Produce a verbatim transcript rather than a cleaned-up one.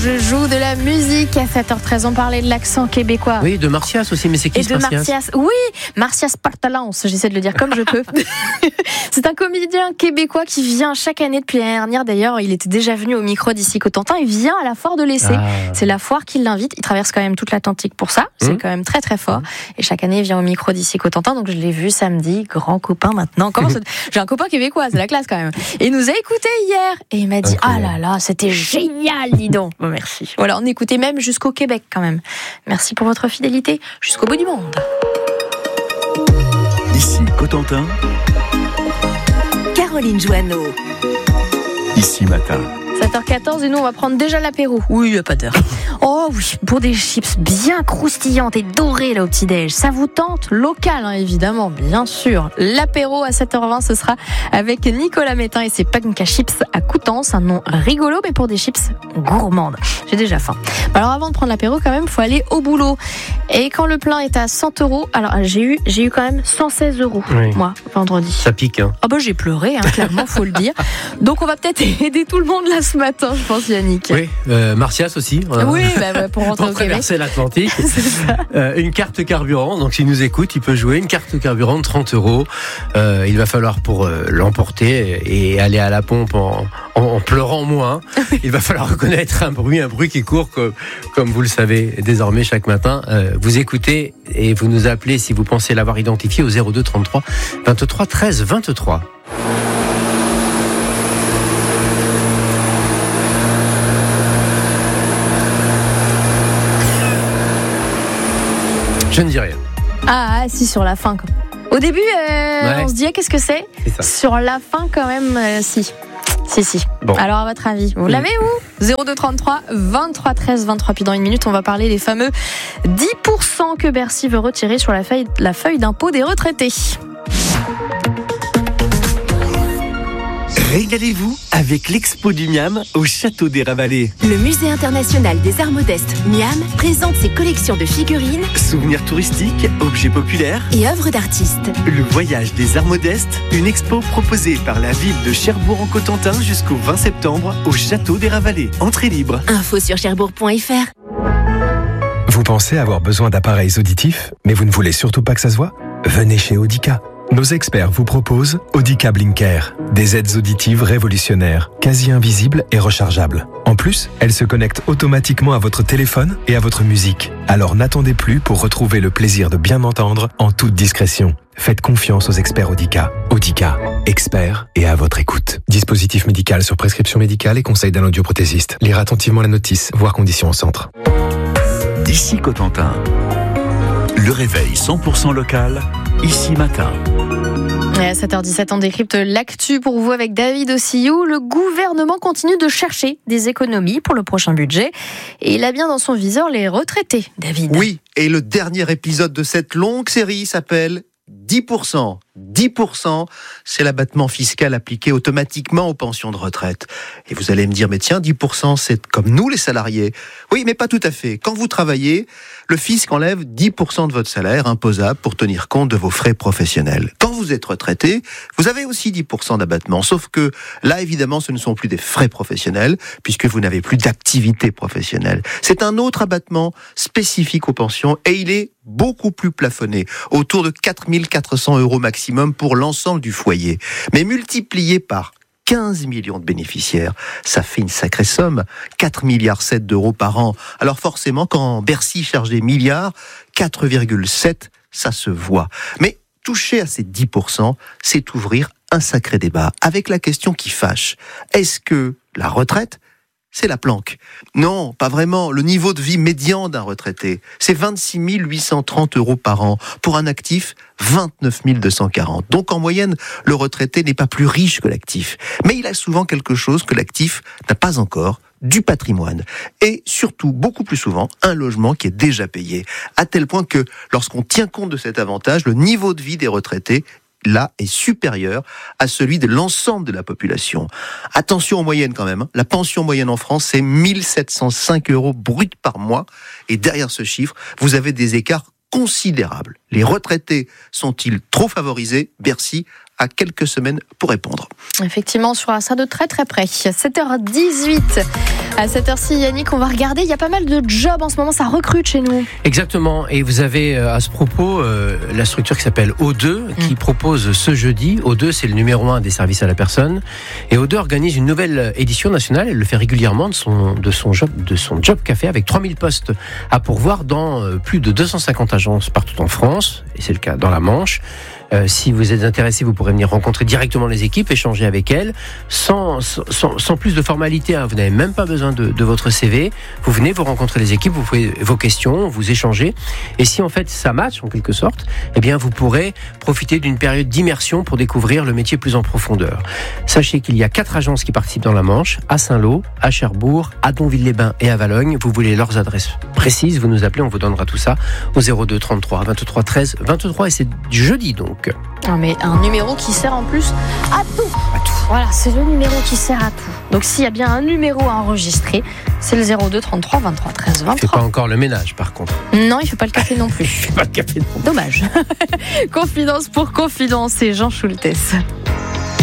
je joue de la musique. À sept heures treize, on parlait de l'accent québécois. Oui, de Martias aussi, mais c'est qui Et ce de Martias, Martias. Oui, Martias Partalance, j'essaie de le dire comme je peux. C'est un comédien québécois qui vient chaque année depuis l'année dernière. D'ailleurs, il était déjà venu au micro d'ici Cotentin. Il vient à la foire de l'Essai. Ah. C'est la foire qui l'invite. Il traverse quand même toute l'Atlantique pour ça. C'est mmh. quand même très très fort. Mmh. Et chaque année, il vient au micro d'ici Cotentin. Donc je l'ai vu samedi, grand copain maintenant. Comment ça... J'ai un copain québécois, c'est la classe quand même. Et il nous a écoutés hier. Et il m'a dit, ah là là, c'était génial, dis donc. Bon, merci. Voilà, on écoutait même jusqu'au Québec quand même. Merci pour votre fidélité jusqu'au bout du monde. Ici Cotentin, Caroline Joanneau. Ici Matin. sept heures quatorze et nous on va prendre déjà l'apéro. Oui, il n'y a pas d'heure. Oh oui, pour des chips bien croustillantes et dorées là au petit-déj. Ça vous tente? Local hein, évidemment, bien sûr. L'apéro à sept heures vingt, ce sera avec Nicolas Métain et ses Punk à chips à Coutances. Un nom rigolo, mais pour des chips gourmandes. J'ai déjà faim. Alors avant de prendre l'apéro, quand même, il faut aller au boulot. Et quand le plein est à cent euros, alors j'ai eu, j'ai eu quand même cent seize euros, oui. moi, vendredi. Ça pique, hein. Ah bah j'ai pleuré, hein, clairement, faut le dire. Donc on va peut-être aider tout le monde là ce matin, je pense, Yannick. Oui, euh, Martias aussi. Euh, oui, bah, bah, pour rentrer pour au traverser Québec. l'Atlantique. euh, une carte carburant, donc s'il nous écoute, il peut jouer une carte carburant de trente euros. Euh, il va falloir pour euh, l'emporter et aller à la pompe en, en, en pleurant moins. Il va falloir reconnaître un bruit, un bruit qui court, comme, comme vous le savez désormais chaque matin. Euh, vous écoutez et vous nous appelez si vous pensez l'avoir identifié au zéro deux trente-trois vingt-trois treize vingt-trois. Je ne dis rien. Ah, si, sur la fin. Au début, euh, ouais. on se dit, qu'est-ce que c'est, c'est Sur la fin, quand même, euh, si. Si, si. Bon. Alors, à votre avis, vous oui. l'avez où zéro deux trente-trois vingt-trois treize vingt-trois. Puis dans une minute, on va parler des fameux dix pour cent que Bercy veut retirer sur la feuille, la feuille d'impôt des retraités. Régalez-vous avec l'Expo du Miam au Château des Ravalais. Le Musée international des arts modestes Miam présente ses collections de figurines, souvenirs touristiques, objets populaires et œuvres d'artistes. Le voyage des arts modestes, une expo proposée par la ville de Cherbourg-en-Cotentin jusqu'au vingt septembre au Château des Ravalais. Entrée libre. Info sur cherbourg point f r. Vous pensez avoir besoin d'appareils auditifs, mais vous ne voulez surtout pas que ça se voit? Venez chez Audica. Nos experts vous proposent Audica Blinker, des aides auditives révolutionnaires, quasi invisibles et rechargeables. En plus, elles se connectent automatiquement à votre téléphone et à votre musique. Alors n'attendez plus pour retrouver le plaisir de bien entendre en toute discrétion. Faites confiance aux experts Audica. Audica, experts et à votre écoute. Dispositif médical sur prescription médicale et conseil d'un audioprothésiste. Lire attentivement la notice, voir conditions au centre. Ici Cotentin. Le réveil cent pour cent local, ici Matin. Et à sept heures dix-sept, on décrypte l'actu pour vous avec David Ossillou. Le gouvernement continue de chercher des économies pour le prochain budget. Et il a bien dans son viseur les retraités, David. Oui, et le dernier épisode de cette longue série s'appelle dix pour cent. dix pour cent, c'est l'abattement fiscal appliqué automatiquement aux pensions de retraite. Et vous allez me dire, mais tiens, dix pour cent, c'est comme nous les salariés. Oui, mais pas tout à fait. Quand vous travaillez, le fisc enlève dix pour cent de votre salaire imposable pour tenir compte de vos frais professionnels. Quand vous êtes retraité, vous avez aussi dix pour cent d'abattement. Sauf que là, évidemment, ce ne sont plus des frais professionnels, puisque vous n'avez plus d'activité professionnelle. C'est un autre abattement spécifique aux pensions, et il est beaucoup plus plafonné, autour de quatre mille quatre cents euros maximum pour l'ensemble du foyer. Mais multiplié par quinze millions de bénéficiaires, ça fait une sacrée somme, quatre virgule sept milliards d'euros par an. Alors forcément, quand Bercy charge des milliards, quatre virgule sept, ça se voit. Mais toucher à ces dix pour cent, c'est ouvrir un sacré débat, avec la question qui fâche. Est-ce que la retraite, c'est la planque? Non, pas vraiment. Le niveau de vie médian d'un retraité, c'est vingt-six mille huit cent trente euros par an. Pour un actif, vingt-neuf mille deux cent quarante. Donc en moyenne, le retraité n'est pas plus riche que l'actif. Mais il a souvent quelque chose que l'actif n'a pas encore, du patrimoine. Et surtout, beaucoup plus souvent, un logement qui est déjà payé. À tel point que, lorsqu'on tient compte de cet avantage, le niveau de vie des retraités là est supérieur à celui de l'ensemble de la population. Attention aux moyennes quand même. Hein. La pension moyenne en France, c'est mille sept cent cinq euros bruts par mois. Et derrière ce chiffre, vous avez des écarts considérables. Les retraités sont-ils trop favorisés? Bercy à quelques semaines pour répondre. Effectivement, on suivra ça de très très près. sept heures dix-huit. À cette heure-ci, Yannick, on va regarder. Il y a pas mal de jobs en ce moment, ça recrute chez nous. Exactement. Et vous avez à ce propos euh, la structure qui s'appelle O deux, qui mmh. propose ce jeudi. O deux, c'est le numéro un des services à la personne. Et O deux organise une nouvelle édition nationale. Elle le fait régulièrement de son, de son, job, de son job café avec trois mille postes à pourvoir dans euh, plus de deux cent cinquante agences partout en France. Et c'est le cas dans la Manche. Euh, si vous êtes intéressé, vous pourrez venir rencontrer directement les équipes, échanger avec elles, sans, sans, sans plus de formalités. Hein. Vous n'avez même pas besoin de, de votre C V. Vous venez, vous rencontrez les équipes, vous pouvez vos questions, vous échangez. Et si en fait ça match en quelque sorte, eh bien vous pourrez profiter d'une période d'immersion pour découvrir le métier plus en profondeur. Sachez qu'il y a quatre agences qui participent dans la Manche, à Saint-Lô, à Cherbourg, à Donville-les-Bains et à Valogne. Vous voulez leurs adresses précises, vous nous appelez, on vous donnera tout ça au zéro deux trente-trois vingt-trois treize vingt-trois et c'est jeudi donc. Ah, mais un numéro qui sert en plus à tout. À tout. Voilà, c'est le numéro qui sert à tout. Donc s'il y a bien un numéro à enregistrer, c'est le zéro deux trente-trois vingt-trois treize vingt-trois. Il ne fait pas encore le ménage par contre. Non, il ne fait pas le café non plus. Il ne fait pas le café non plus. Dommage. Confidence pour confidence, c'est Jean Schultes.